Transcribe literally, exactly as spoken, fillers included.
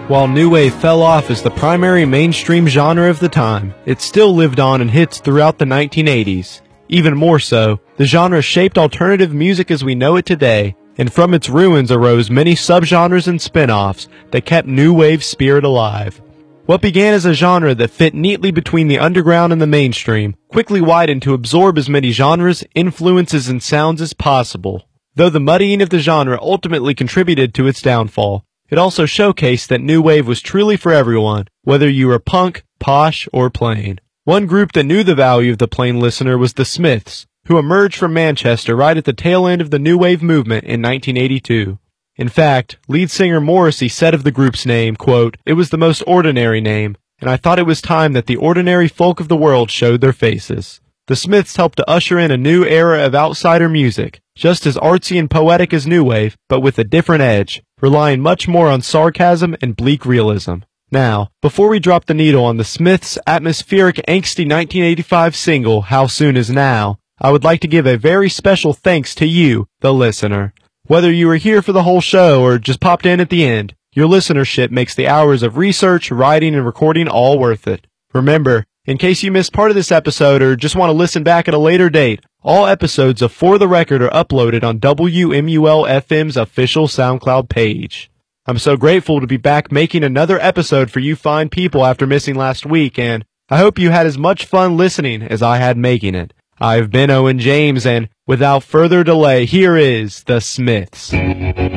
While new wave fell off as the primary mainstream genre of the time, it still lived on in hits throughout the nineteen eighties. Even more so, the genre shaped alternative music as we know it today, and from its ruins arose many subgenres and spin-offs that kept new wave spirit alive. What began as a genre that fit neatly between the underground and the mainstream quickly widened to absorb as many genres, influences, and sounds as possible. Though the muddying of the genre ultimately contributed to its downfall, it also showcased that new wave was truly for everyone, whether you were punk, posh, or plain. One group that knew the value of the plain listener was the Smiths, who emerged from Manchester right at the tail end of the new wave movement in nineteen eighty-two. In fact, lead singer Morrissey said of the group's name, quote, "It was the most ordinary name, and I thought it was time that the ordinary folk of the world showed their faces." The Smiths helped to usher in a new era of outsider music, just as artsy and poetic as new wave, but with a different edge, relying much more on sarcasm and bleak realism. Now, before we drop the needle on the Smiths' atmospheric, angsty nineteen eighty-five single, How Soon Is Now, I would like to give a very special thanks to you, the listener. Whether you were here for the whole show or just popped in at the end, your listenership makes the hours of research, writing, and recording all worth it. Remember, in case you missed part of this episode or just want to listen back at a later date, all episodes of For the Record are uploaded on W M U L F M's official SoundCloud page. I'm so grateful to be back making another episode for you fine people after missing last week, and I hope you had as much fun listening as I had making it. I've been Owen James, and without further delay, here is The Smiths.